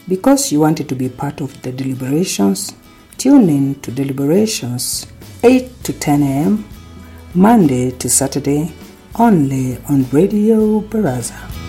Because you wanted to be part of the deliberations, tune in to Deliberations 8 to 10 a.m. Monday to Saturday only on Radio Baraza.